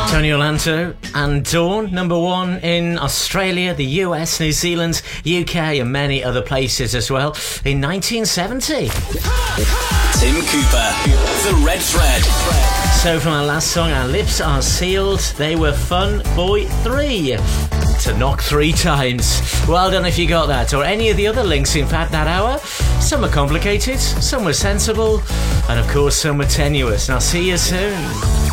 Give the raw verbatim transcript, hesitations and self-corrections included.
Tony Orlando and Dawn, number one in Australia, the U S, New Zealand, U K and many other places as well in nineteen seventy. Tim Cooper, The Red Thread. So from our last song, Our Lips Are Sealed, they were Fun Boy three. To knock three times. Well done if you got that, or any of the other links in fact that hour. Some were complicated, some were sensible, and of course some were tenuous. And I'll see you soon.